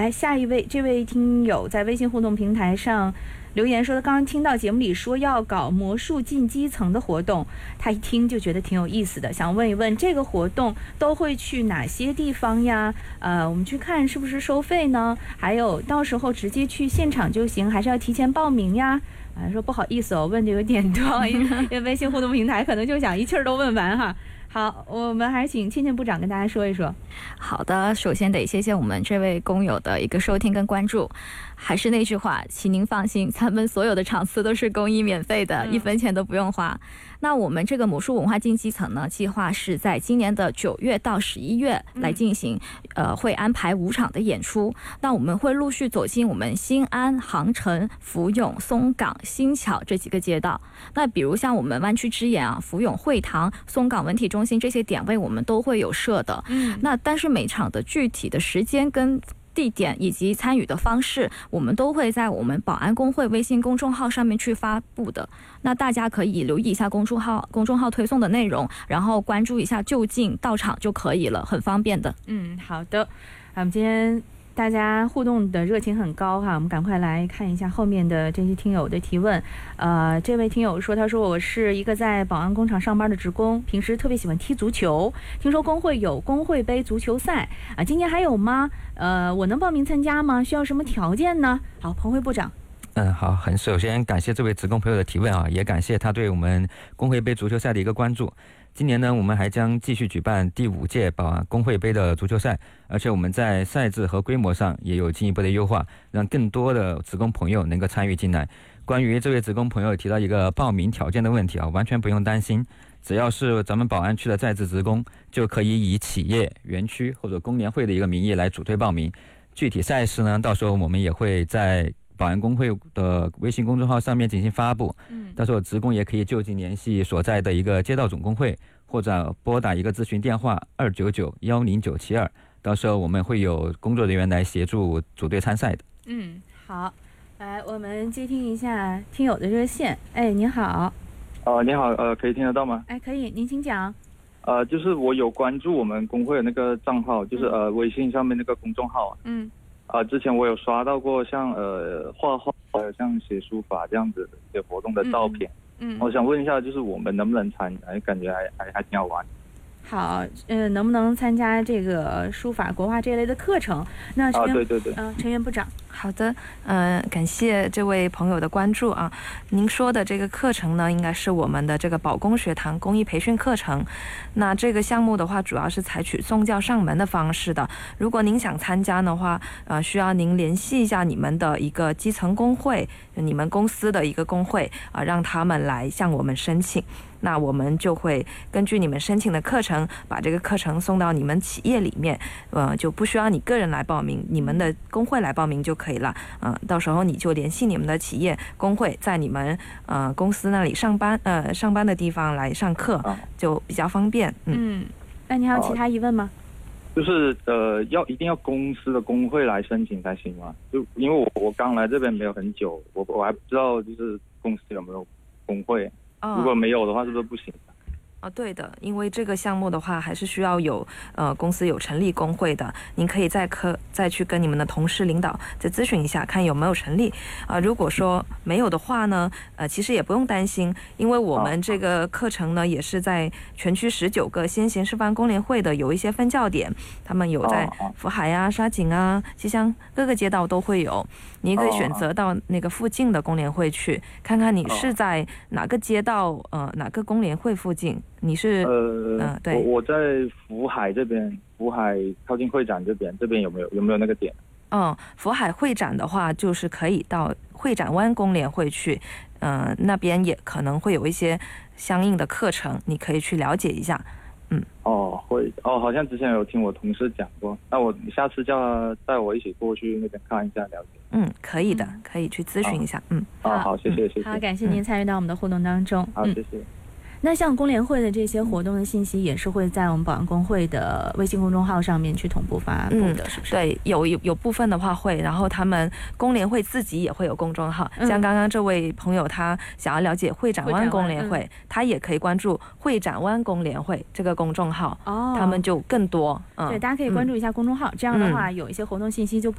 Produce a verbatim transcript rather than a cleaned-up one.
来下一位，这位听友在微信互动平台上留言说，他刚刚听到节目里说要搞魔术进基层的活动，他一听就觉得挺有意思的，想问一问这个活动都会去哪些地方呀？呃，我们去看是不是收费呢？还有到时候直接去现场就行，还是要提前报名呀？啊，说不好意思哦，问的有点多，因为微信互动平台可能就想一气儿都问完哈。好，我们还是请倩倩部长跟大家说一说。 好的，首先得谢谢我们这位工友的一个收听跟关注。还是那句话，请您放心，咱们所有的场次都是公益免费的，一分钱都不用花。那我们这个魔术文化进基层呢，计划是在今年的九月到十一月来进行，呃，会安排五场的演出。那我们会陆续走进我们新安、航城、福永、松岗、新桥这几个街道。那比如像我们湾区之眼啊、福永会堂、松岗文体中心这些点位，我们都会有设的。嗯，那但是每场的具体的时间跟地点以及参与的方式，我们都会在我们保安工会微信公众号上面去发布的。那大家可以留意一下公众号公众号推送的内容，然后关注一下就近到场就可以了，很方便的。 嗯，好的。我们今天大家互动的热情很高哈，我们赶快来看一下后面的这些听友的提问。呃，这位听友说，他说我是一个在保安工厂上班的职工，平时特别喜欢踢足球，听说工会有工会杯足球赛啊，今年还有吗？呃，我能报名参加吗？需要什么条件呢？好，彭辉部长。 嗯，好，很首先感谢这位职工朋友的提问啊，也感谢他对我们工会杯足球赛的一个关注。今年呢，我们还将继续举办第五届保安工会杯的足球赛，而且我们在赛制和规模上也有进一步的优化，让更多的职工朋友能够参与进来。关于这位职工朋友提到一个报名条件的问题啊，完全不用担心，只要是咱们保安区的在职职工，就可以以企业、园区或者工联会的一个名义来主推报名。具体赛事呢，到时候我们也会在保安工会的微信公众号上面进行发布，嗯，到时候职工也可以就近联系所在的一个街道总工会，或者拨打一个咨询电话二九九幺零九七二，到时候我们会有工作人员来协助组队参赛的。 嗯，好，来我们接听一下听友的热线。哎，您好。 呃，你好，呃，可以听得到吗？ 哎，可以，您请讲。 呃，就是我有关注我们工会的那个账号，就是呃微信上面那个公众号啊。嗯。啊、呃，之前我有刷到过像呃画画，还有像写书法这样子的一些活动的照片。嗯。嗯，我想问一下，就是我们能不能参加？感觉还还还挺好玩。 好，呃，能不能参加这个书法、国画这一类的课程？那陈、 啊、对对对， 嗯、呃，陈元部长。 好的，嗯、呃，感谢这位朋友的关注啊。您说的这个课程呢，应该是我们的这个保工学堂公益培训课程。那这个项目的话，主要是采取送教上门的方式的。如果您想参加的话，呃，需要您联系一下你们的一个基层工会，你们公司的一个工会啊、呃，让他们来向我们申请。那我们就会根据你们申请的课程，把这个课程送到你们企业里面，呃，就不需要你个人来报名，你们的工会来报名就可以了。嗯、呃，到时候你就联系你们的企业工会，在你们呃公司那里上班，呃上班的地方来上课，就比较方便。嗯， 嗯，那你还有其他疑问吗？ 就是呃，要一定要公司的工会来申请才行吗？就因为我我刚来这边没有很久，我我还不知道就是公司有没有工会。哦、如果没有的话，是不是不行？ 哦，对的，因为这个项目的话，还是需要有呃公司有成立工会的。您可以再科再去跟你们的同事领导再咨询一下，看有没有成立。啊、呃，如果说没有的话呢，呃，其实也不用担心，因为我们这个课程呢，也是在全区十九个先贤示范工联会的有一些分教点，他们有在福海啊、沙井啊、西乡各个街道都会有。你可以选择到那个附近的工联会去，看看你是在哪个街道，呃，哪个工联会附近。你是呃，呃对，我我在福海这边，福海靠近会展这边，这边有没有有没有那个点？ 嗯，福海会展的话，就是可以到会展湾工联会去，嗯、呃，那边也可能会有一些相应的课程，你可以去了解一下。嗯， 哦，会哦，好像之前有听我同事讲过，那我下次叫他带我一起过去那边看一下，了解。 嗯，可以的，可以去咨询一下。嗯， 啊，好，谢谢，谢谢。 好，感谢您参与到我们的互动当中。 好，谢谢。 那像工联会的这些活动的信息，也是会在我们保安工会的微信公众号上面去同步发布的，是不是？ 对，有有有部分的话会，然后他们工联会自己也会有公众号。嗯、像刚刚这位朋友，他想要了解会展湾工联会，嗯、他也可以关注会展湾工联会这个公众号，哦，他们就更多。嗯， 对，大家可以关注一下公众号，嗯、这样的话有一些活动信息就。